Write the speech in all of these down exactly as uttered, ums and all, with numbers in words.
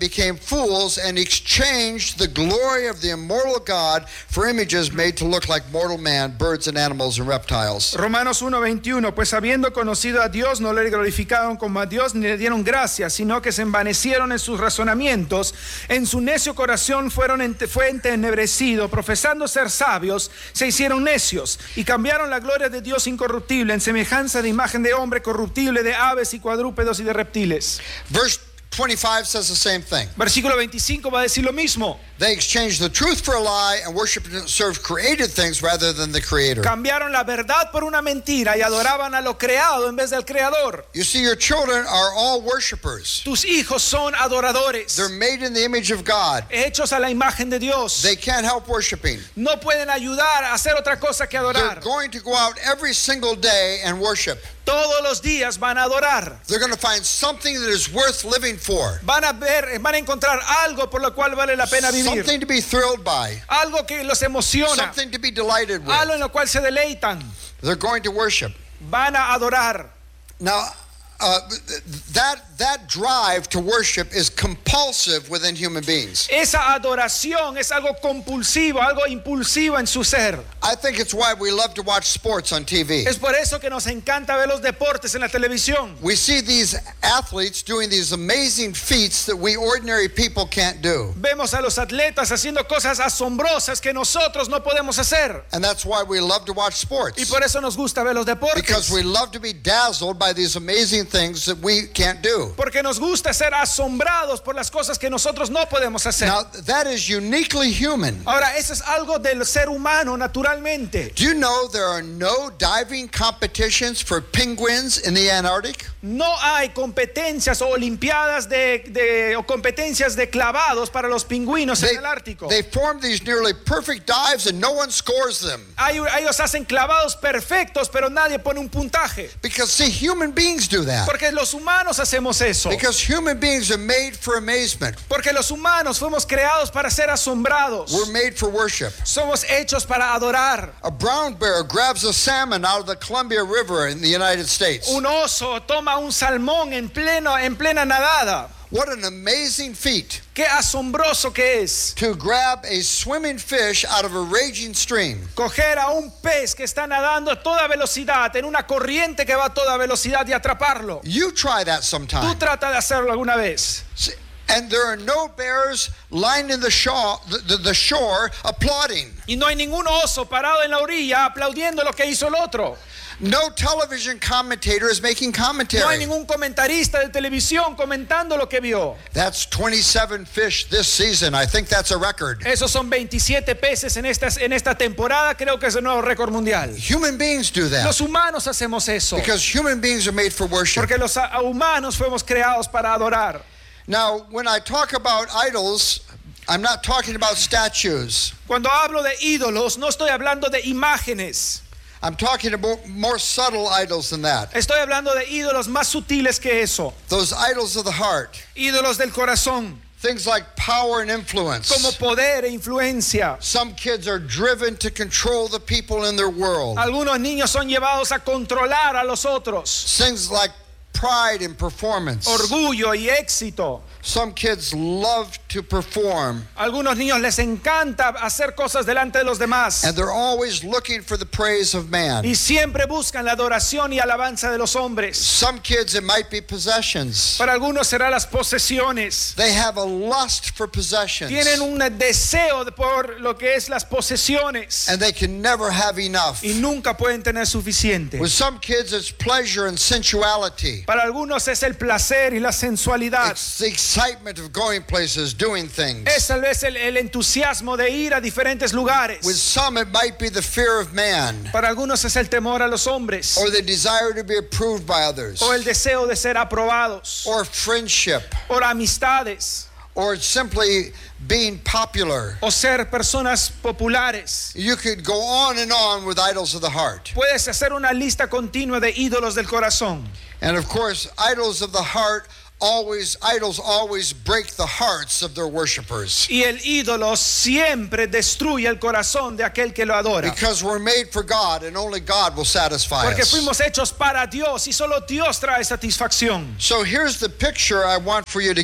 became fools and exchanged the glory of the immortal God for images made to look like mortal man, birds and animals and reptiles. Romanos uno veintiuno, pues habiendo conocido a Dios no le glorificaron como a Dios ni le dieron gracia, sino que se envanecieron en sus razonamientos, en su necio corazón fueron ente, fue entenebrecido, profesando ser sabios, se hicieron necios y cambiaron la gloria de Dios incorruptible en semejanza de imagen de hombre corruptible, de aves y cuadrúpedos y de reptiles. Verse twenty-five says the same thing. Versículo veinticinco va a decir lo mismo. They exchanged the truth for a lie and worshiped and served created things rather than the creator. Cambiaron la verdad por una mentira y adoraban a lo creado en vez del creador. You see, your children are all worshipers. Tus hijos son adoradores. They're made in the image of God. Hechos a la imagen de Dios. They can't help worshiping. No pueden ayudar a hacer otra cosa que adorar. They're going to go out every single day and worship. Todos los días van a adorar. They're going to find something that is worth living for. Van a ver, van a encontrar algo por lo cual vale la pena vivir. Something to be thrilled by. Algo que los emociona. Something to be delighted with. Algo en lo cual se deleitan. They're going to worship. Van a adorar. Now, uh, that that drive to worship is compulsive within human beings. Esa adoración es algo compulsivo, algo impulsivo en su ser. I think it's why we love to watch sports on T V. Es por eso que nos encanta ver los deportes en la televisión. We see these athletes doing these amazing feats that we ordinary people can't do. Vemos a los atletas haciendo cosas asombrosas que nosotros no podemos hacer. And that's why we love to watch sports. Y por eso nos gusta ver los deportes. Because we love to be dazzled by these amazing things that we can't do. Porque nos gusta ser asombrados por las cosas que nosotros no podemos hacer. Now, that is uniquely human. Ahora, eso es algo del ser humano naturalmente. Do you know there are no diving competitions for penguins in the Antarctic? No hay competencias o olimpiadas de, de o competencias de clavados para los pingüinos They, en el Ártico. they form these nearly perfect dives and no one scores them. Hay, ellos hacen clavados perfectos, pero nadie pone un puntaje. Because see, human beings do that. Porque los humanos hacemos eso. Because human beings are made for amazement. Porque los humanos fuimos creados para ser asombrados. We're made for worship. Somos hechos para adorar. A brown bear grabs a salmon out of the Columbia River in the United States. Un oso toma un salmón en pleno en plena nadada. What an amazing feat. Qué asombroso que es. To grab a swimming fish out of a raging stream. Coger a un pez que está nadando a toda velocidad en una corriente que va a toda velocidad y atraparlo. You try that sometime. Tú trata de hacerlo alguna vez. See, and there are no bears lining the shore, the, the, the shore applauding. Y no hay ningún oso parado en la orilla aplaudiendo lo que hizo el otro. No television commentator is making commentary. No hay ningún comentarista de televisión comentando lo que vio. That's twenty-seven fish this season. I think that's a record. Esos son veintisiete peces en esta, en esta temporada. Creo que es el nuevo récord mundial. Human beings do that. Los humanos hacemos eso. Because human beings are made for worship. Porque los humanos fuimos creados para adorar. Now, when I talk about idols, I'm not talking about statues. Cuando hablo de ídolos, no estoy hablando de imágenes. I'm talking about more subtle idols than that. Estoy hablando de ídolos más sutiles que eso. Those idols of the heart. Ídolos del corazón. Things like power and influence. Como poder e influencia. Some kids are driven to control the people in their world. Algunos niños son llevados a controlar a los otros. Things like pride and performance. Orgullo y éxito. Some kids love to perform. Algunos niños les encanta hacer cosas delante de los demás. And they're always looking for the praise of man. Y siempre buscan la adoración y alabanza de los hombres. Some kids, it might be possessions. Para algunos será las posesiones. They have a lust for possessions. Tienen un deseo de por lo que es las posesiones. And they can never have enough. Y nunca pueden tener suficiente. With some kids, it's pleasure and sensuality. Para algunos es el placer y la sensualidad. It's the excitement of going places, doing things. Es tal vez el, el entusiasmo de ir a diferentes lugares. With some, it might be the fear of man. Para algunos es el temor a los hombres. Or the desire to be approved by others. O el deseo de ser aprobados. Or friendship. O amistades. Or simply being popular. O ser personas populares. You could go on and on with idols of the heart. Puedes hacer una lista continua de ídolos del corazón. And of course, idols of the heart always idols always break the hearts of their worshipers. Y el ídolo siempre destruye el corazón de aquel que lo adora. Because we're made for God and only God will satisfy Porque us. fuimos hechos para Dios y solo Dios trae satisfacción. So here's the picture I want for you to get.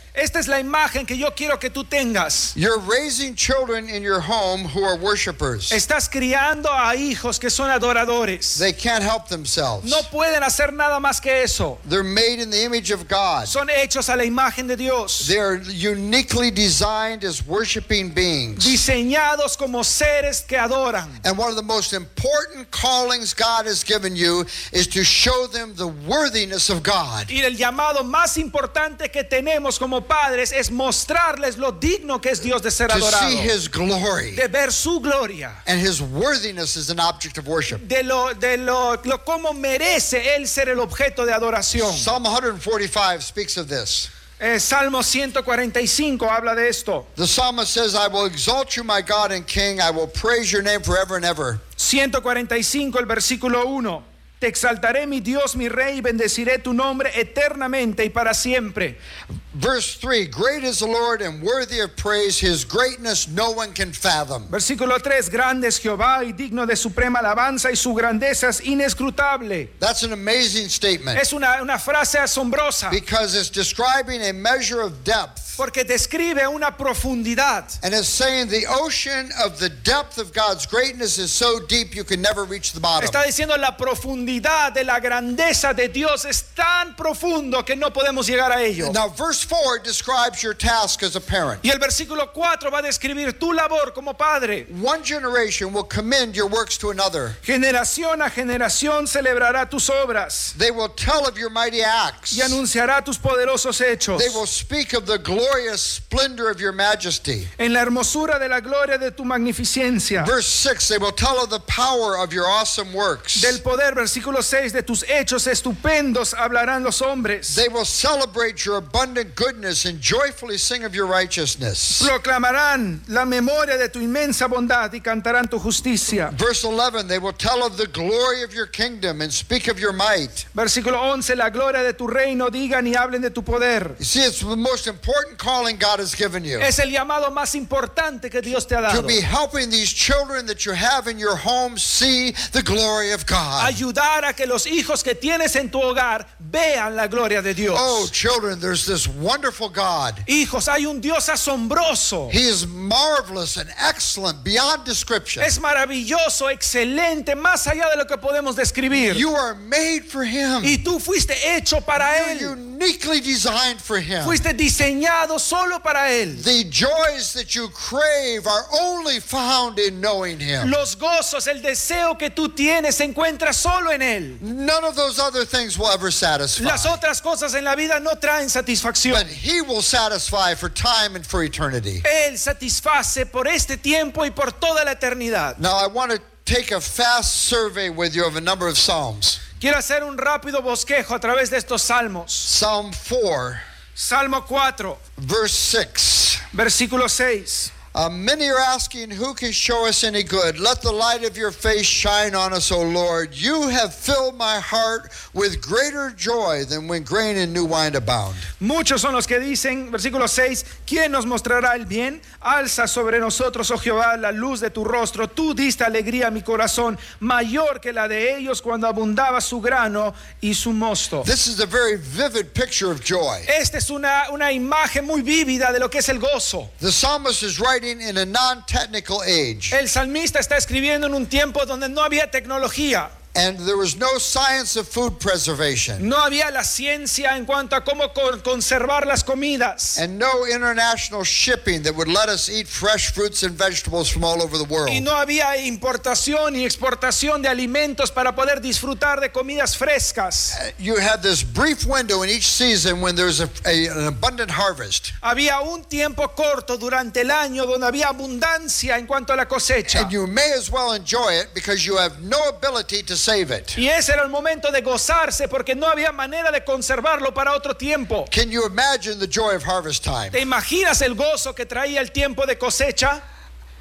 Esta es la imagen que yo quiero que tú tengas. You're raising children in your home who are worshipers. Estás criando a hijos que son adoradores. They can't help themselves. No pueden hacer nada más que eso. They're made in the image of God. Son hechos a la imagen de Dios. They're uniquely designed as worshiping beings. Diseñados como seres que adoran. And one of the most important callings God has given you is to show them the worthiness of God. Y el llamado más importante que tenemos como padres es mostrarles lo digno que es Dios de ser To adorado. see His glory. De ver su gloria. And His worthiness is an object of worship. De lo de lo, lo cómo merece él ser el objeto de adoración. Psalm one forty-five speaks of this. Eh, Salmo ciento cuarenta y cinco habla de esto. The psalmist says, I will exalt you, my God and King. I will praise your name forever and ever. ciento cuarenta y cinco, el versículo uno. Te exaltaré, mi Dios, mi Rey, y bendeciré tu nombre eternamente y para siempre. Verse three, great is the Lord and worthy of praise. His greatness no one can fathom. Versículo tres, grande es Jehová y digno de suprema alabanza y su grandeza es inescrutable. That's an amazing statement Es una, una frase asombrosa because it's describing a measure of depth. porque describe una profundidad. And it's saying the ocean of the depth of God's greatness is so deep you can never reach the bottom. Está diciendo la profundidad de la grandeza de Dios es tan profundo que no podemos llegar a ello. Now, verse four describes your task as a parent. Y el versículo cuatro va a describir tu labor como padre. One generation will commend your works to another. Generación a generación celebrará tus obras They will tell of your mighty acts. y anunciará tus poderosos hechos. They will speak of the glorious splendor of your majesty. En la hermosura de la gloria de tu magnificencia. Verse six, they will tell of the power of your awesome works. Del poder, versículo seis, de tus hechos estupendos hablarán los hombres. They will celebrate your abundant goodness and joyfully sing of your righteousness. Proclamarán la memoria de tu inmensa bondad y cantarán tu justicia. Verse eleven, they will tell of the glory of your kingdom and speak of your might. Versículo once, la gloria de tu reino digan y hablen de tu poder. You see, it's the most important calling God has given you. Es el llamado más importante que Dios te ha To dado. be helping these children that you have in your home see the glory of God. Ayudar a que los hijos que tienes en tu hogar vean la gloria de Dios. Oh, children, there's this wonderful God. Hijos, hay un Dios asombroso. He is marvelous and excellent beyond description. Es maravilloso, excelente, más allá de lo que podemos describir. You are made for Him. Y tú fuiste hecho para You're Él. uniquely designed for Him. Fuiste diseñado solo para Él. The joys that you crave are only found in knowing Him. Los gozos, el deseo que tú tienes se encuentra solo en Él. None of those other things will ever satisfy. Las otras cosas en la vida no traen satisfacción. But He will satisfy for time and for eternity. Él satisface por este tiempo y por toda la eternidad. Now, I want to take a fast survey with you of a number of Psalms. Quiero hacer un rápido bosquejo a través de estos salmos. Psalm four, Salmo cuatro, verse six. versículo seis. Uh, many are asking, who can show us any good? Let the light of your face shine on us, O Lord. You have filled my heart with greater joy than when grain and new wine abound. Muchos son los que dicen, versículo seis, ¿quién nos mostrará el bien? Alza sobre nosotros, oh Jehová, la luz de tu rostro. Tú diste alegría a mi corazón, mayor que la de ellos cuando abundaba su grano y su mosto. This is a very vivid picture of joy. Esta es una, una imagen muy vívida de lo que es el gozo. The psalmist is writing in a non-technical age, El salmista está escribiendo en un tiempo donde no había tecnología. and there was no science of food preservation, No había la ciencia en cuanto a cómo con- conservar las comidas. and no international shipping that would let us eat fresh fruits and vegetables from all over the world. Y no había importación y exportación de alimentos para poder disfrutar de comidas frescas. You had this brief window in each season when there's a, a, an abundant harvest, Había un tiempo corto durante el año donde había abundancia en cuanto a la cosecha. and you may as well enjoy it because you have no ability to save it. Y ese era el momento de gozarse porque no había manera de conservarlo para otro tiempo. Can you imagine the joy of harvest time? ¿Te imaginas el gozo que traía el tiempo de cosecha?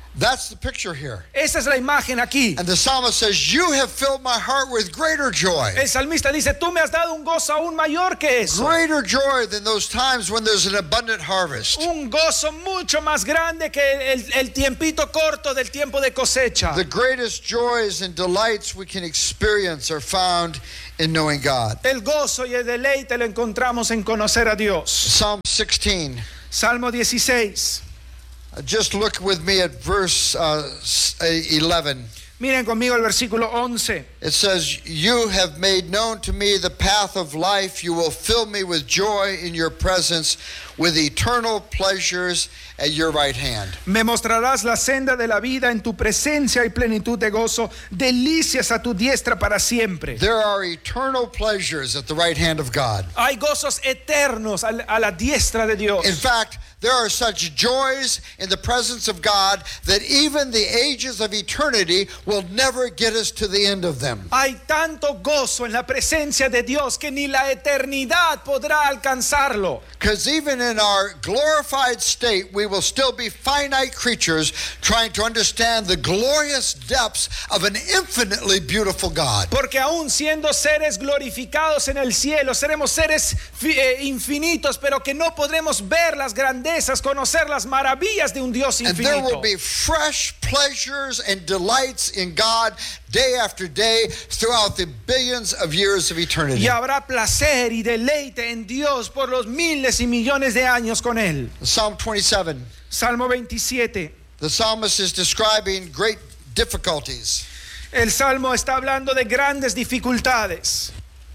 That's the picture here. Esa es la imagen aquí. And the psalmist says, you have filled my heart with greater joy. El salmista dice, tú me has dado un gozo aún mayor que eso. Greater joy than those times when there's an abundant harvest. Un gozo mucho más grande que el, el tiempito corto del tiempo de cosecha. The greatest joys and delights we can experience are found in knowing God. El gozo y el deleite lo encontramos en conocer a Dios. Psalm sixteen. Salmo dieciséis. Just look with me at verse uh, eleven. Miren conmigo el versículo once. It says, you have made known to me the path of life. You will fill me with joy in your presence, with eternal pleasures at your right hand. Me mostrarás la senda de la vida, en tu presencia y plenitud de gozo, delicias a tu diestra para siempre. There are eternal pleasures at the right hand of God. Hay gozos eternos a la, a la diestra de Dios. In fact, there are such joys in the presence of God that even the ages of eternity will never get us to the end of them. Hay tanto gozo en la presencia de Dios que ni la eternidad podrá alcanzarlo. Because even in our glorified state, we will still be finite creatures trying to understand the glorious depths of an infinitely beautiful God. Porque aún siendo seres glorificados en el cielo, seremos seres eh, infinitos, pero que no podremos ver las grandezas, conocer las maravillas de un Dios And there will infinito. be fresh pleasures and delights in God day after day throughout the billions of years of eternity. Y habrá placer y deleite en Dios por los miles y millones de años con Él. Psalm twenty-seven. Salmo veintisiete. The psalmist is describing great difficulties. El Salmo está hablando de grandes dificultades.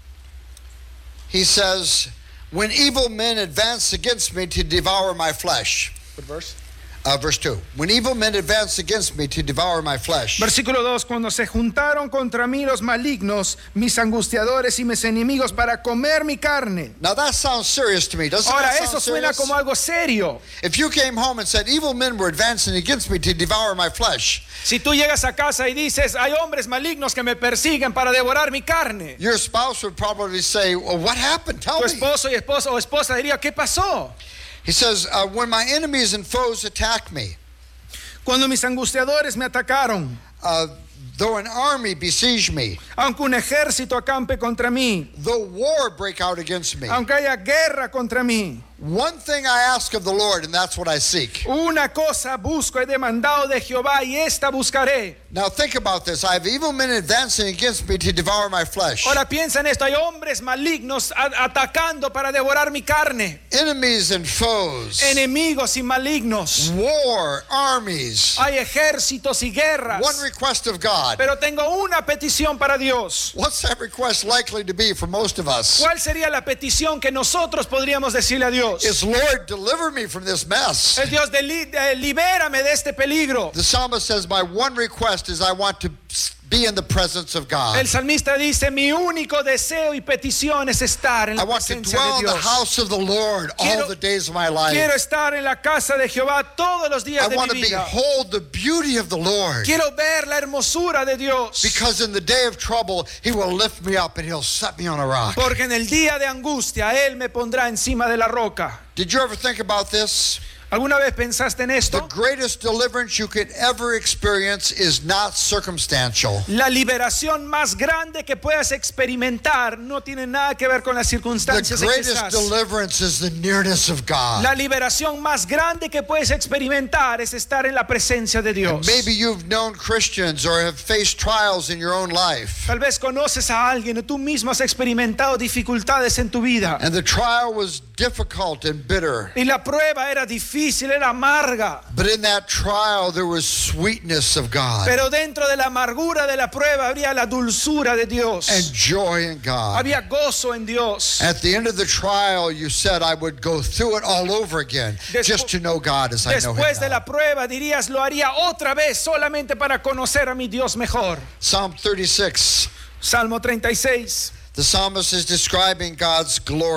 He says, when evil men advance against me to devour my flesh. What verse? Uh, verse two. When evil men advance against me to devour my flesh. Versículo dos. Cuando se juntaron contra mí los malignos, mis angustiadores y mis enemigos para comer mi carne. Now that sounds serious to me. Doesn't Ahora, that eso sound suena serious? como algo serio. If you came home and said, evil men were advancing against me to devour my flesh, Si tú llegas a casa y dices, hay hombres malignos que me persiguen para devorar mi carne. your spouse would probably say, well, what happened? Tell Tu me. esposo y esposa o esposa diría, ¿qué pasó? He says, uh, when my enemies and foes attack me, Cuando mis angustiadores me atacaron, uh, though an army besiege me, aunque un ejército acampe contra mí, though war break out against me, aunque haya guerra contra mí, one thing I ask of the Lord, and that's what I seek. una cosa busco, he demandado de Jehová y esta buscaré. Now think about this. I have evil men advancing against me to devour my flesh. Ahora piensa en esto, hay hombres malignos a- atacando para devorar mi carne, Enemies and foes. enemigos y malignos, War, armies. hay ejércitos y guerras, One request of God. pero tengo una petición para Dios. What's that request likely to be for most of us? ¿Cuál sería la petición que nosotros podríamos decirle a Dios? Is, Lord, deliver me from this mess. Es Dios, de li- eh, libérame de este peligro. The psalmist says, my one request is I want to be in the presence of God. El salmista dice, mi único deseo y petición es estar en I la want to presencia dwell de in the Dios. house of the Lord all Quiero- the days of my life. Quiero estar en la casa de Jehová todos los días I de want mi to vida. behold the beauty of the Lord. Quiero ver la hermosura de Dios. Because in the day of trouble, He will lift me up and He'll set me on a rock. Porque en el día de angustia Él me pondrá encima de la roca. Did you ever think about this? ¿Alguna vez pensaste en The esto? greatest deliverance you could ever experience is not circumstantial. La liberación más grande que puedas experimentar no tiene nada que ver con las The circunstancias en que greatest estás. deliverance is the nearness of God. La liberación más grande que puedes experimentar es estar en la presencia de Dios. Maybe you've known Christians or have faced trials in your own life, Tal vez conoces a alguien o tú mismo has experimentado dificultades en tu vida. and the trial was difficult and bitter. Y la prueba era difícil, era amarga. But in that trial, there was sweetness of God Pero dentro de la amargura de la prueba habría la dulzura de Dios. and joy in God. Había gozo en Dios. At the end of the trial, you said, I would go through it all over again Despu- just to know God as I know Him Después de now. la prueba dirías, lo haría otra vez solamente para conocer a mi Dios mejor. Psalm thirty-six, Salmo treinta y seis. the psalmist is describing God's glory.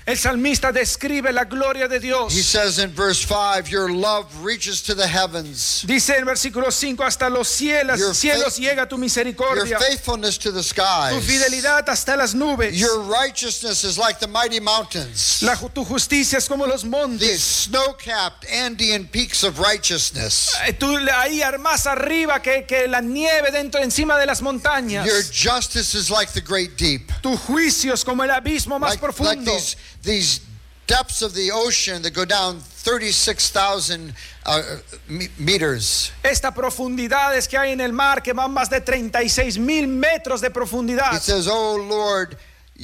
El salmista describe la gloria de He Dios. says in verse five, your love reaches to the heavens, Dice en versículo cinco, hasta los cielos, Your cielos faith- llega tu your misericordia, faithfulness to the tu skies. fidelidad hasta las nubes. Your righteousness is like the mighty mountains, La, tu justicia es como los these montes. snow-capped Andean peaks of righteousness. Eh, Tú ahí más arriba que, que la nieve dentro encima de las montañas. Your justice is like the great deep, Tu juicio es como el abismo más like, like profundo. these these depths of the ocean that go down thirty-six thousand uh, me- meters. Esta profundidades que hay en el mar que van más de treinta y seis mil metros de He profundidad. says, "Oh Lord,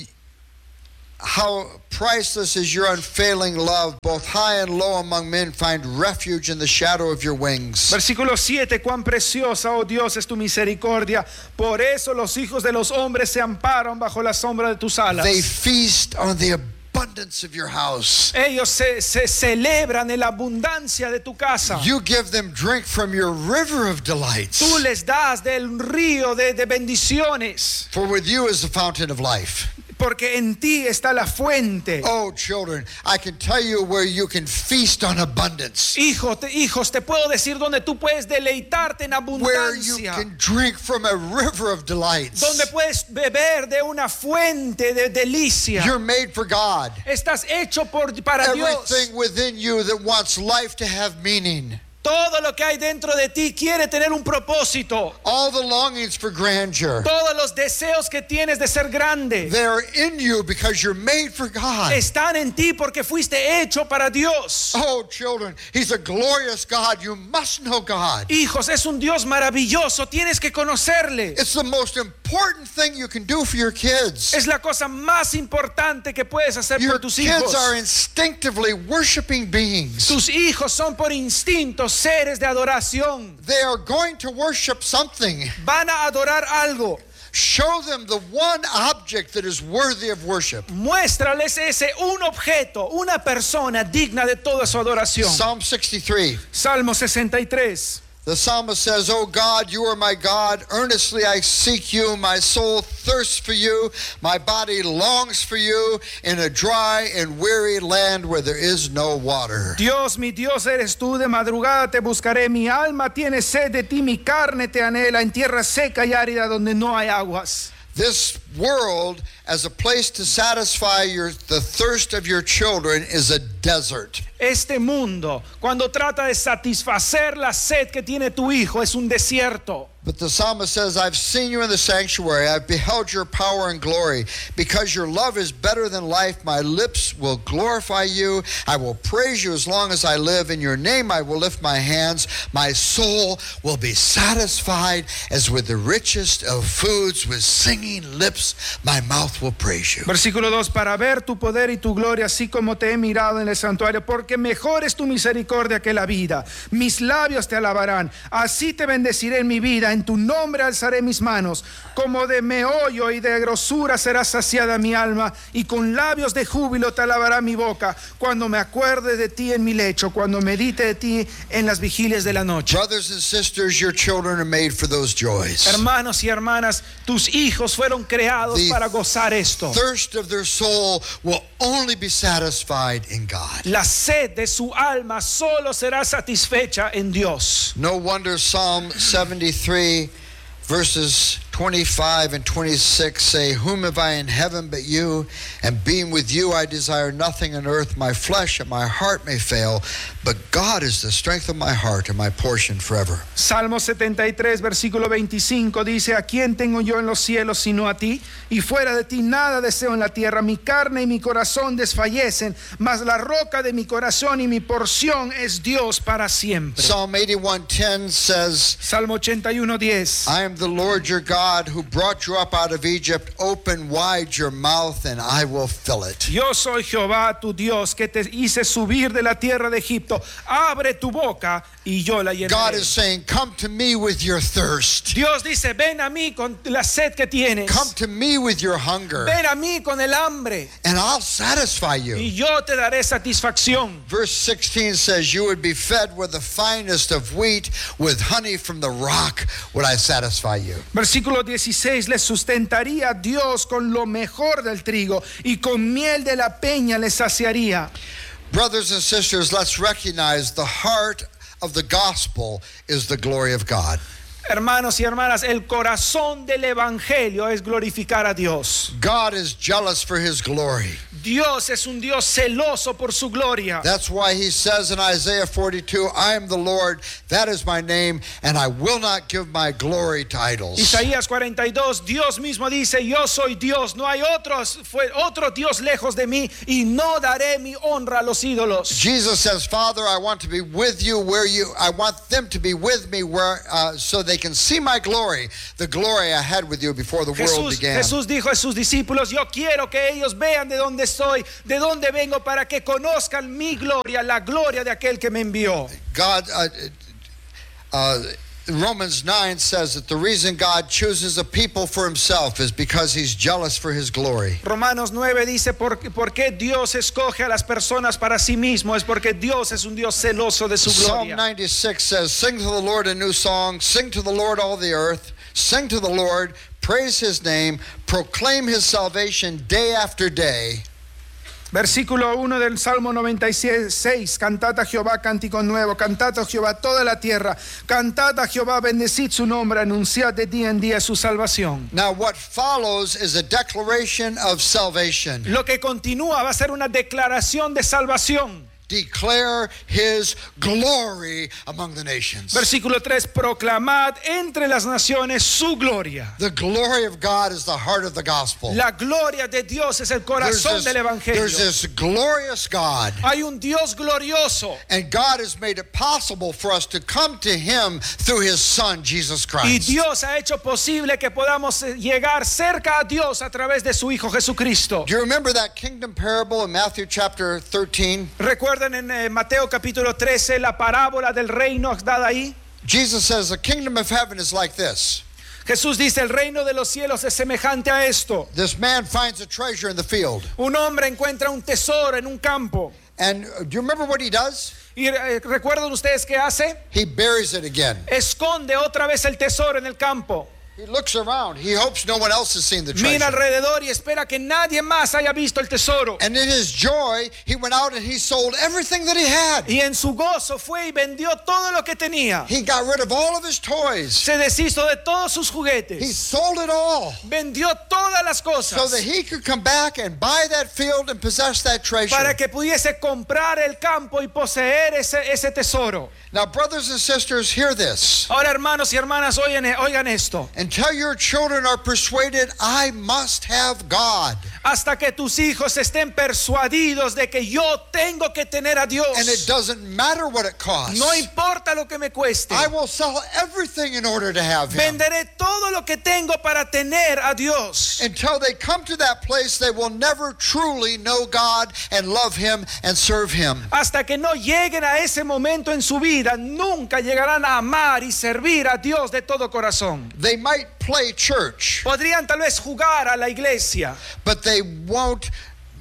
how priceless is your unfailing love. Both high and low among men find refuge in the shadow of your wings." Versículo siete, cuán preciosa, oh Dios, es tu misericordia. Por eso los hijos de los hombres se amparan bajo la sombra de tus alas. They feast on the abundance of your house. Ellos se, se celebran en la abundancia de tu casa. You give them drink from your river of delights. Tú les das del río de, de bendiciones, For with you is the fountain of life. porque en ti está la fuente. Oh, children, I can tell you where you can feast on abundance, Hijo, te- hijos, te puedo decir donde tú puedes deleitarte en where you abundancia, can drink from a river of delights. donde puedes beber de una fuente de delicia. You're made for God. Estás hecho por, para Dios. Everything within you that wants life to have meaning. Todo lo que hay dentro de ti quiere tener un propósito. All the longings for grandeur, Todos los deseos que tienes de ser grande they're in you because you're made for God. están en ti porque fuiste hecho para Dios. Oh, children, He's a glorious God. You must know God. Hijos, es un Dios maravilloso, tienes que conocerle. It's the most important thing you can do for your kids. Es la cosa más importante que puedes hacer Your por tus kids hijos. are instinctively worshiping beings. Tus hijos son por instinto seres de adoración. They are going to worship something. Van a adorar algo. Show them the one object that is worthy of worship. Muéstrales ese un objeto, una persona digna de toda su adoración. Psalm sixty-three. Salmo sesenta y tres. The psalmist says, "O God, you are my God. Earnestly I seek you. My soul thirsts for you. My body longs for you in a dry and weary land where there is no water." Dios, mi Dios eres tú, de madrugada te buscaré. Mi alma tiene sed de ti, mi carne te anhela en tierra seca y árida donde no hay aguas. This world, as a place to satisfy your, the thirst of your children, is a desert. Este mundo, cuando trata de satisfacer la sed que tiene tu hijo, es un desierto. But the psalmist says, "I've seen you in the sanctuary. I've beheld your power and glory. Because your love is better than life, my lips will glorify you. I will praise you as long as I live. In your name I will lift my hands. My soul will be satisfied as with the richest of foods. With singing lips, my mouth will praise you." Versículo dos, para ver tu poder y tu gloria, así como te he mirado en el santuario, porque mejor es tu misericordia que la vida. Mis labios te alabarán. Así te bendeciré en mi vida. En tu nombre alzaré mis manos. Como de meollo y de grosura será saciada mi alma, y con labios de júbilo te alabará mi boca, cuando me acuerde de ti en mi lecho, cuando medite de ti en las vigilias de la noche. Brothers and sisters, your children are made for those joys. Hermanos y hermanas, tus hijos fueron creados The para gozar esto. thirst of their soul will only be satisfied in God. La sed de su alma solo será satisfecha en Dios. No wonder Psalm seventy-three verses twenty-five and twenty-six say, "Whom have I in heaven but you? And being with you I desire nothing on earth. My flesh and my heart may fail, but God is the strength of my heart and my portion forever." Salmo setenta y tres, versículo veinticinco dice, ¿a quién tengo yo en los cielos sino a ti? Y fuera de ti nada deseo en la tierra. Mi carne y mi corazón desfallecen, mas la roca de mi corazón y mi porción es Dios para siempre. Psalm eighty-one ten says, Salmo ochenta y uno diez. "I am the Lord your God who brought you up out of Egypt. Open wide your mouth and I will fill it." Yo soy Jehová tu Dios, que te hice subir de la tierra de Egipto. Abre tu boca y yo la God llenaré. is saying, "Come to me with your thirst. Dios dice, ven a mí con la sed que tienes. Come to me with your hunger, Ven a mí con el hambre and I'll satisfy you." y yo te daré satisfacción. Verse sixteen says, "You would be fed with the finest of wheat, with honey from the rock would I satisfy you." Versículo Versículo dieciséis, les sustentaría Dios con lo mejor del trigo y con miel de la peña les saciaría. Brothers and sisters, let's recognize the heart of the gospel is the glory of God. Hermanos y hermanas, el corazón del evangelio es glorificar a Dios. God is jealous for his glory. Dios es un Dios celoso por su gloria. That's why he says in Isaiah forty-two, I am the Lord, that is my name, and I will not give my glory to idols. Isaías cuarenta y dos, Dios mismo dice, yo soy Dios, no hay otros, fue otro Dios lejos de mí, y no daré mi honra a los ídolos. Jesus says, Father, I want to be with you where you, I want them to be with me where, uh, so they can see my glory, the glory I had with you before the world Jesús, began. Jesús dijo a sus discípulos, yo quiero que ellos vean de dónde estoy, de dónde vengo, para que conozcan mi gloria, la gloria de aquel que me envió. God, uh, uh, Romans nine says that the reason God chooses a people for himself is because he's jealous for his glory. Romanos nueve dice, ¿por, por qué Dios escoge a las personas para sí mismo? Es porque Dios es un Dios celoso de su Psalm gloria. ninety-six says, sing to the Lord a new song, sing to the Lord all the earth, sing to the Lord, praise his name, proclaim his salvation day after day. Versículo uno del Salmo noventa y seis, cantad a Jehová cántico nuevo, cantad a Jehová toda la tierra, cantad a Jehová, bendecid su nombre, anunciad de día en día su salvación. Now what follows is a declaration of salvation. Lo que continúa va a ser una declaración de salvación. Declare his glory among the nations. Versículo tres, proclamad entre las naciones su gloria. The glory of God is the heart of the gospel. La gloria de Dios es el There's corazón this, del evangelio. there's this glorious God. Hay un Dios glorioso. And God has made it possible for us to come to him through his son, Jesus Y Christ. Dios ha hecho posible que podamos llegar cerca a Dios a través de su Hijo Jesucristo. Do you remember that kingdom parable in Matthew chapter thirteen? ¿Recuerdan en eh, Mateo capítulo trece la parábola del reino dada ahí? Jesus says, the kingdom of heaven is like this. Jesús dice, el reino de los cielos es semejante a esto. This man finds a treasure in the field. Un hombre encuentra un tesoro en un campo. And uh, do you remember what he does? ¿Y eh, recuerdan ustedes qué hace? He buries it again. Esconde otra vez el tesoro en el campo. He looks around. He hopes no one else has seen the treasure. Mira alrededor y espera que nadie más haya visto el tesoro. And in his joy, he went out and he sold everything that he had. Y en su gozo fue y vendió todo lo que tenía. He got rid of all of his toys. Se deshizo de todos sus He juguetes. sold it all Vendió todas las so cosas that he could come back and buy that field and possess that treasure. para que pudiese comprar el campo y poseer ese, ese tesoro. Now, brothers and sisters, hear this. Ahora, hermanos y hermanas, oigan, oigan esto. Until your children are persuaded, I must have God. Hasta que tus hijos estén persuadidos de que yo tengo que tener a Dios. And it doesn't matter what it costs. No importa lo que me cueste. I will sell everything in order to have him. Venderé todo lo que tengo para tener a Dios. Until they come to that place, they will never truly know God and love him and serve him. Hasta que no lleguen a ese momento en su vida, nunca llegarán a amar y servir a Dios de todo corazón. They might play church, Podrían tal vez jugar a la iglesia, but they won't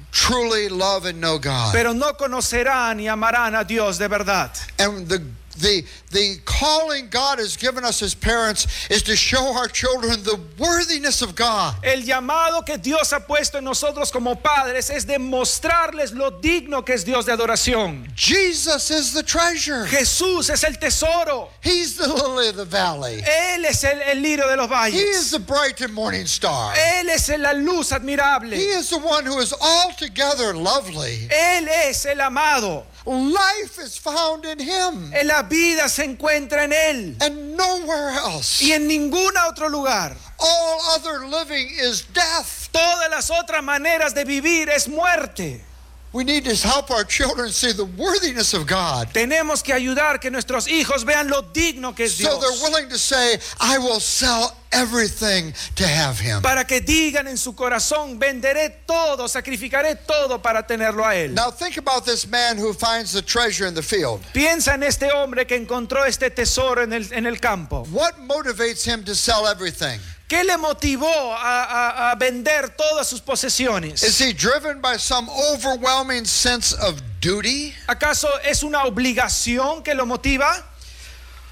truly love and know God. pero no conocerán y amarán a Dios de verdad. And the The, the calling God has given us as parents is to show our children the worthiness of God. El llamado que Dios ha puesto en nosotros como padres es demostrarles lo digno que es Dios de adoración. Jesus is the treasure. Jesús es el tesoro. He's the lily of the valley. Él es el, el lirio de los He is valles. the bright and morning star. Él es la luz admirable. He is the one who is altogether lovely. Él es el amado. Life is found in him La vida se encuentra en Él and nowhere else. y en ningún otro lugar. All other living is death. Todas las otras maneras de vivir es muerte. We need to help our children see the worthiness of God, Tenemos que ayudar que nuestros hijos vean lo digno que es so they're Dios, willing to say, I will sell everything to have him. para que digan en su corazón, venderé todo, sacrificaré todo para tenerlo a Él. Now think about this man who finds the treasure in the field. Piensa en este hombre que encontró este tesoro en el, en el campo. What motivates him to sell everything? ¿Qué le motivó a, a, a vender todas sus posesiones? Is he driven by some overwhelming sense of duty? ¿Acaso es una obligación que lo motiva?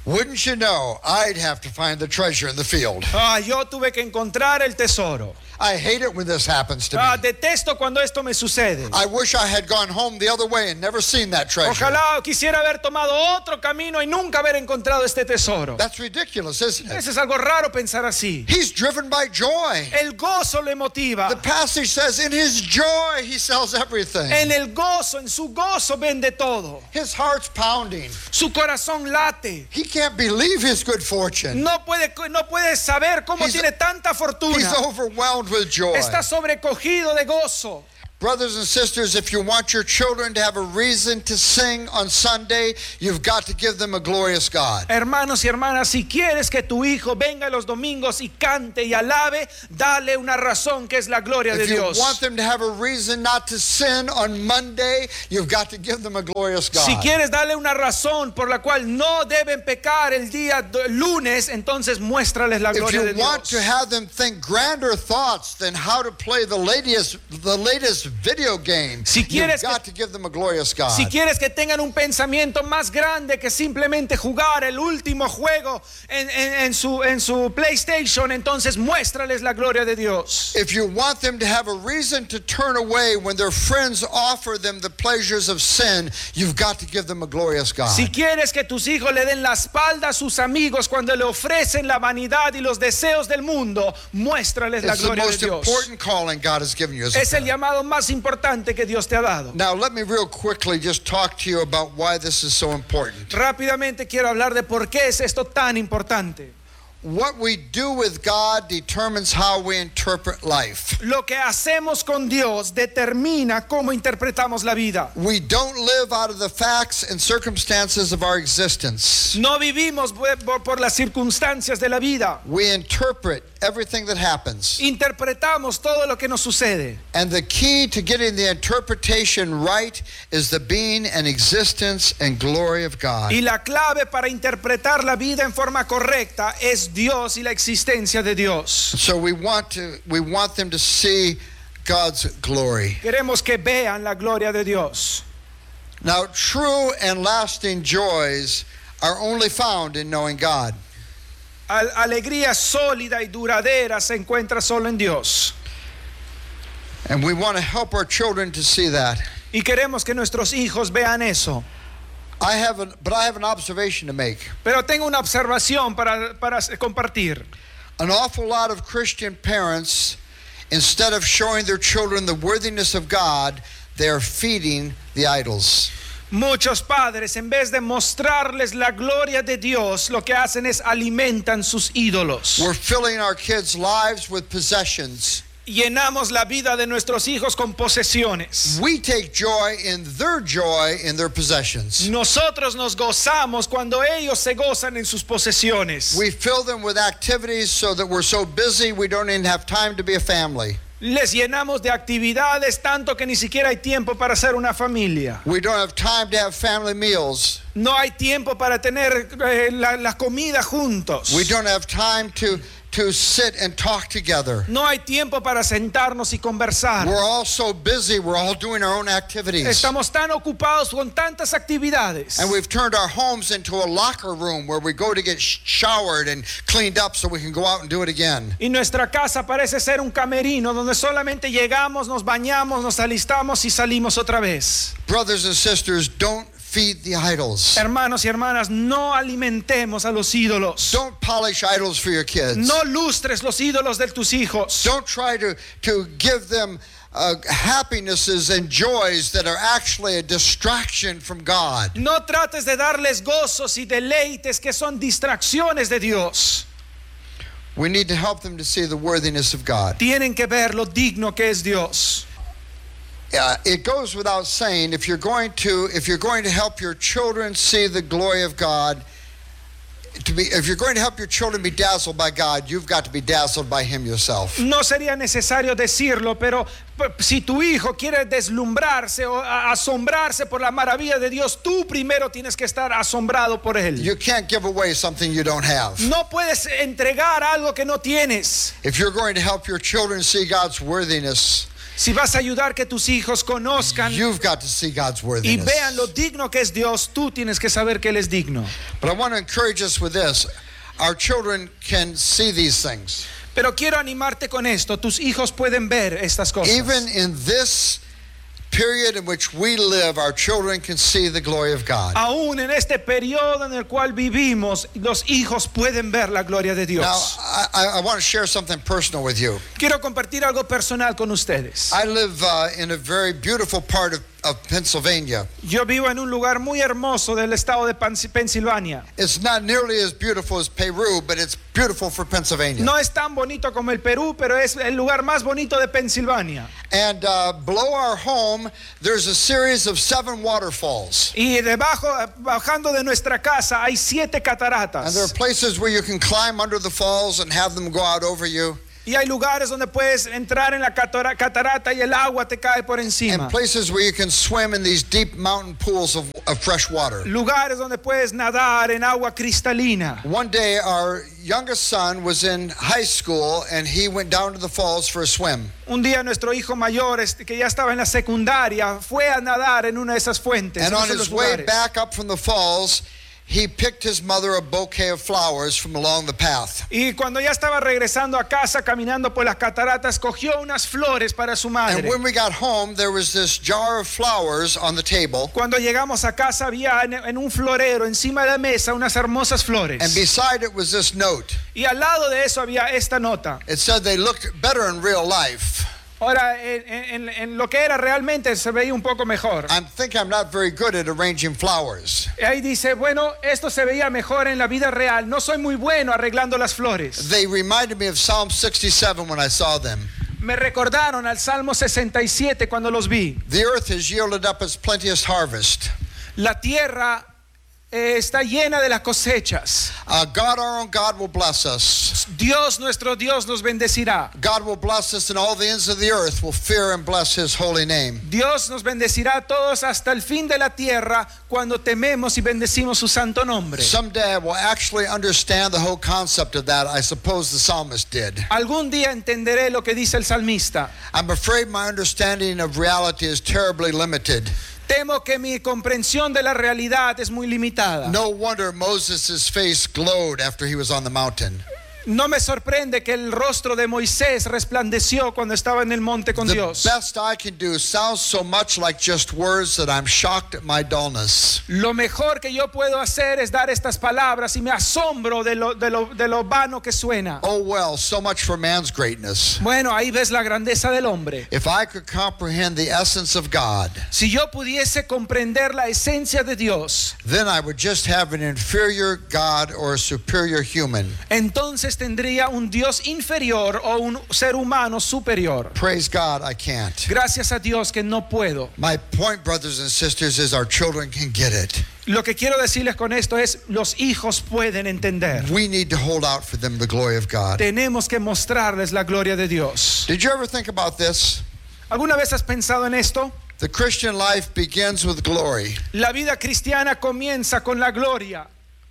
Wouldn't you know, I'd have to find the treasure in the field. Ah, yo tuve que encontrar el tesoro. I hate it when this happens to Ah, me. detesto cuando esto me sucede. I wish I had gone home the other way and never seen that treasure. Ojalá quisiera haber tomado otro camino y nunca haber encontrado este tesoro. That's ridiculous, isn't it? Eso es algo raro pensar así. He's driven by joy. El gozo le motiva. The passage says, in his joy, he sells everything. En el gozo, en su gozo vende todo. His heart's pounding. Su corazón late. He can't believe his good fortune. No puede, no puede saber cómo He's- tiene tanta fortuna. He's overwhelmed with joy. Está sobrecogido de gozo. Brothers and sisters, if you want your children to have a reason to sing on Sunday, you've got to give them a glorious God. Hermanos y hermanas, si quieres que tu hijo venga los domingos y cante y alabe, dale una razón que es la gloria de If you Dios. want them to have a reason not to sin on Monday, you've got to give them a glorious God. Si quieres darle una razón por la cual no deben pecar el día do- lunes, entonces muéstrales la If gloria de you want Dios. to have them think grander thoughts than how to play the latest, the latest video game, Si you've quieres got to give them a glorious God. Si quieres que tengan un pensamiento más grande que simplemente jugar el último juego en, en- en su, en su PlayStation, entonces muéstrales la gloria de Dios. If you want them to have a reason to turn away when their friends offer them the pleasures of sin, you've got to give them a glorious God. Si quieres que tus hijos le den la espalda a sus amigos cuando le ofrecen la vanidad y los deseos del mundo, muéstrales la It's the gloria de most Dios. important calling God has given you as a Es el parent. llamado más importante que Dios te ha dado. Now, let me real quickly just talk to you about why this is so important. Rápidamente quiero hablar de por qué es esto tan importante. What we do with God determines how we interpret life. Lo que hacemos con Dios determina cómo interpretamos la vida. We don't live out of the facts and circumstances of our existence. No vivimos por, por las circunstancias de la vida. We interpret everything that happens. Interpretamos todo lo que nos sucede. And the key to getting the interpretation right is the being and existence and glory of God. Y la clave para interpretar la vida en forma correcta es Dios y la existencia de Dios. So we want to we want them to see God's glory. Queremos que vean la gloria de Dios. Now, true and lasting joys are only found in knowing God. Al- alegría sólida y duradera se encuentra solo en Dios. And we want to help our children to see that. Y queremos que nuestros hijos vean eso. I have an, but I have an observation to make. Pero tengo una observación para, para compartir. An awful lot of Christian parents, instead of showing their children the worthiness of God, they are feeding the idols. Muchos padres, en vez de mostrarles la gloria de Dios, lo que hacen es alimentan sus ídolos. We're filling our kids' lives with possessions. Llenamos la vida de nuestros hijos con posesiones. We take joy in their joy in their possessions. Nosotros nos gozamos cuando ellos se gozan en sus posesiones. We fill them with activities so that we're so busy we don't even have time to be a family. Les llenamos de actividades tanto que ni siquiera hay tiempo para ser una familia. We don't have time to have family meals. No hay tiempo para tener eh, la, la comida juntos. We don't have time to to sit and talk together. No hay tiempo para sentarnos y conversar. We're all so busy, we're all doing our own activities. Estamos tan ocupados con tantas actividades. And we've turned our homes into a locker room where we go to get sh- showered and cleaned up so we can go out and do it again. Y nuestra casa parece ser un camerino donde solamente llegamos, nos bañamos, nos alistamos y salimos otra vez. Brothers and sisters, don't feed the idols. Hermanos y hermanas, no alimentemos a los ídolos. Don't polish idols for your kids. No lustres los ídolos de tus hijos. Don't try to, to give them uh, happinesses and joys that are actually a distraction from God. No trates de darles gozos y deleites que son distracciones de Dios. We need to help them to see the worthiness of God. Tienen que ver lo digno que es Dios. Uh, it goes without saying, if you're going to if you're going to help your children see the glory of God, to be if you're going to help your children be dazzled by God, you've got to be dazzled by Him yourself. No sería necesario decirlo, pero si tu hijo quiere deslumbrarse o asombrarse por la maravilla de Dios, tú primero tienes que estar asombrado por él. You can't give away something you don't have. No puedes entregar algo que no tienes. If you're going to help your children see God's worthiness, Si vas a ayudar que tus hijos conozcan you've got to see God's y worthiness. vean lo digno que es Dios, tú tienes que saber que Él es digno. But I want to encourage us with this. Our children can see these things. Pero quiero animarte con esto. Tus hijos pueden ver estas cosas. Even in this period in which we live, our children can see the glory of God. Aún en este periodo en el cual vivimos, los hijos pueden ver la gloria de Dios. Now, I, I want to share something personal with you. Quiero compartir algo personal con ustedes. I live uh, in a very beautiful part of, of Pennsylvania. Yo vivo en un lugar muy hermoso del estado de Pensilvania. It's not nearly as beautiful as Peru, but it's beautiful for Pennsylvania. No es tan bonito como el Perú, pero es el lugar más bonito de Pensilvania. And uh, below our home, there's a series of seven waterfalls. Y debajo, bajando de nuestra casa, hay siete cataratas. And there are places where you can climb under the falls and have them go out over you. Y hay lugares donde puedes entrar en la catarata y el agua te cae por encima. And places where you can swim in these deep mountain pools of, of fresh water. Lugares donde puedes nadar en agua cristalina. One day, our youngest son was in high school and he went down to the falls for a swim. Un día nuestro hijo mayor, que ya estaba en la secundaria, fue a nadar en una de esas fuentes. And on his way back up from the falls, he picked his mother a bouquet of flowers from along the path. Y cuando ya estaba regresando a casa, caminando por las cataratas, cogió unas flores para su madre. And when we got home, there was this jar of flowers on the table. Cuando llegamos a casa, había en, en un florero encima de la mesa unas hermosas flores. And beside it was this note. Y al lado de eso había esta nota. It said they looked better in real life. Ahora, en, en, en lo que era realmente se veía un poco mejor. I think I'm not very good at arranging flowers. Ahí dice, bueno, esto se veía mejor en la vida real. No soy muy bueno arreglando las flores. They reminded me of Psalm sixty-seven when I saw them. Me recordaron al Salmo sesenta y siete cuando los vi. The earth has yielded up its plenteous harvest. La tierra eh, está llena de las cosechas. Uh, God, our own God, will bless us. Dios, nuestro Dios, nos bendecirá. God will bless us, and all the ends of the earth will fear and bless His holy name. Dios nos bendecirá a todos hasta el fin de la tierra cuando tememos y bendecimos su santo nombre. Someday I will actually understand the whole concept of that. I suppose the psalmist did. Algún día entenderé lo que dice el salmista. I'm afraid my understanding of reality is terribly limited. Temo que mi comprensión de la realidad es muy limitada. No wonder Moses' face glowed after he was on the mountain. No me sorprende que el rostro de Moisés resplandeció cuando estaba en el monte con The Dios. best I can do sounds so much like just words that I'm shocked at my dullness. Lo mejor que yo puedo hacer es dar estas palabras y me asombro de lo, de lo, de lo vano que suena. Oh well, so much for man's greatness. Bueno, ahí ves la grandeza del hombre. If I could comprehend the essence of God, Si yo pudiese comprender la esencia de Dios, then I would just have an inferior God or a superior human. entonces tendría un Dios inferior o un ser humano superior. Praise God, I can't. Gracias a Dios que no puedo. My point, brothers and sisters, is our children can get it. Lo que quiero decirles con esto es, los hijos pueden entender. We need to hold out for them the glory of God. Tenemos que mostrarles la gloria de Dios. Did you ever think about this? ¿Alguna vez has pensado en esto? The Christian life begins with glory. La vida cristiana comienza con la gloria.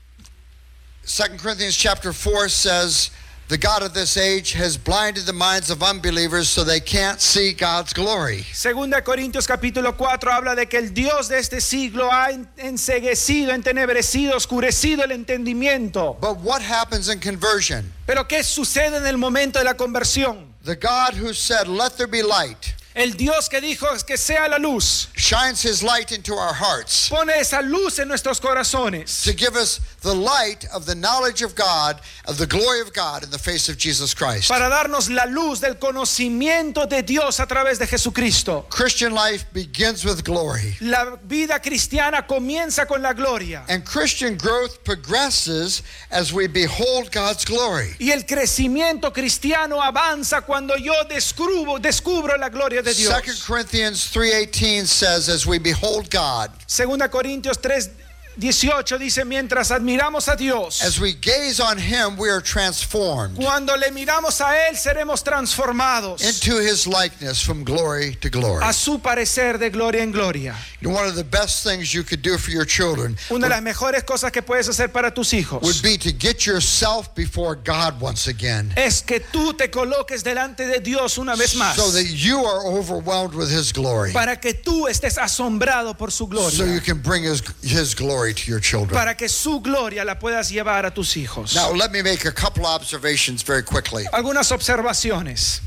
Second Corinthians chapter four says, the God of this age has blinded the minds of unbelievers so they can't see God's glory. Segunda Corintios capítulo cuatro habla de que el Dios de este siglo ha enceguecido, entenebrecido, oscurecido el entendimiento. But what happens in conversion? Pero ¿qué sucede en el momento de la conversión? The God who said, let there be light, El Dios que dijo que sea la luz, shines His light into our hearts pone esa luz en nuestros corazones to give us the light of the knowledge of God, of the glory of God in the face of Jesus Christ. para darnos la luz del conocimiento de Dios a través de Jesucristo. Christian life begins with glory. La vida cristiana comienza con la gloria. And Christian growth progresses as we behold God's glory. Y el crecimiento cristiano avanza cuando yo descubro, descubro la gloria de Dios. Second Corinthians three eighteen says, as we behold God, Segunda Corintios tres dieciocho dice, mientras admiramos a Dios, as we gaze on him, we are transformed cuando le miramos a Él, seremos transformados into his likeness from glory to glory. a su parecer de gloria en gloria. And one of the best things you could do for your children Una de las mejores cosas que puedes hacer para tus hijos would be to get yourself before God once again, es que tú te coloques delante de Dios una vez más, so that you are overwhelmed with his glory, para que tú estés asombrado por su so you gloria, can bring his, his glory to your children. para que su gloria la puedas llevar a tus hijos. Now, let me make a couple observations very quickly. Algunas observaciones.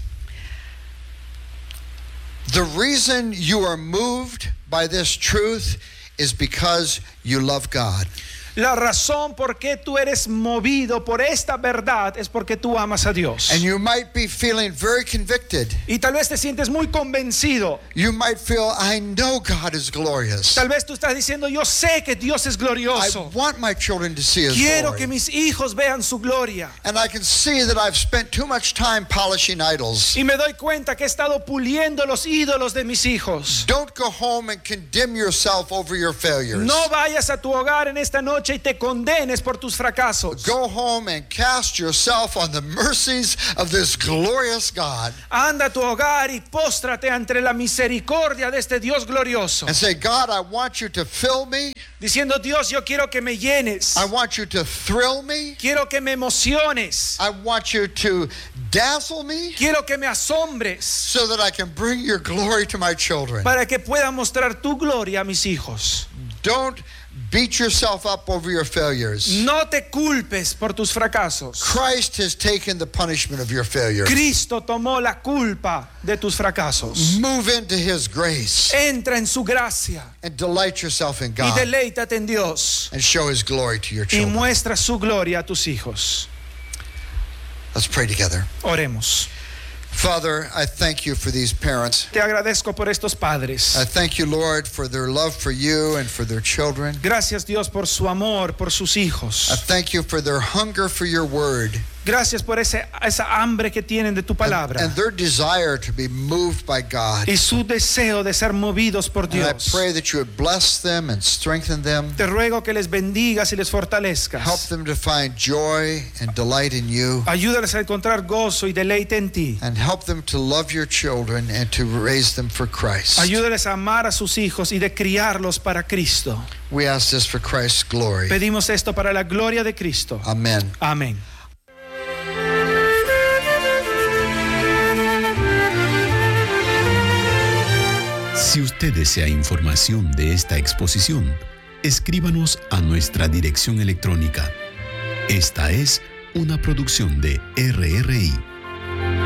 The reason you are moved by this truth is because you love God. La razón por qué tú eres movido por esta verdad es porque tú amas a Dios. And you might be feeling very convicted. Y tal vez te sientes muy convencido. You might feel, I know God is glorious. Tal vez tú estás diciendo, yo sé que Dios es I glorioso. want my children to see his Quiero glory. que mis hijos vean su gloria. And I can see that I've spent too much time polishing idols. Y me doy cuenta que he estado puliendo los ídolos de mis hijos. Don't go home and condemn yourself over your failures. No vayas a tu hogar en esta noche y te condenes por tus fracasos. Go home and cast yourself on the mercies of this glorious God Anda a tu hogar y póstrate ante la misericordia de este Dios glorioso, and say, God, I want you to fill me. diciendo, Dios, yo quiero que me llenes, I want you to thrill me. quiero que me emociones, I want you to dazzle me quiero que me asombres, so that I can bring your glory to my children. para que pueda mostrar tu gloria a mis hijos. Don't beat yourself up over your failures. No te culpes por tus fracasos. Christ has taken the punishment of your failure. Cristo tomó la culpa de tus fracasos. Move into his grace Entra en su gracia and delight yourself in y God deleítate en Dios and show his glory to your y children. muestra su gloria a tus hijos. Let's pray together. Oremos. Father, I thank you for these parents. Te agradezco por estos padres. I thank you, Lord, for their love for you and for their children. Gracias, Dios, por su amor, por sus I hijos. thank you for their hunger for your word Gracias por ese, esa hambre que tienen de tu and, palabra and their desire to be moved by God. y su deseo de ser movidos por And I Dios. pray that you would bless them and strengthen them. Te ruego que les bendigas y les Help fortalezcas. them to find joy and delight in you. Ayúdales a encontrar gozo y deleite en ti. And help them to love your children and to raise them for Christ. Ayúdales a amar a sus hijos y de criarlos para Cristo. We ask this for Christ's glory. Pedimos esto para la gloria de Cristo. Amen. Amén. Si usted desea información de esta exposición, escríbanos a nuestra dirección electrónica. Esta es una producción de R R I.